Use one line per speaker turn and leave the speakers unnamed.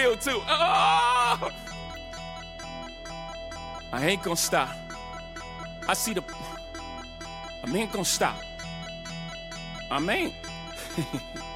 feel too. Oh! I ain't gonna stop. I see the... I ain't gonna stop. I ain't.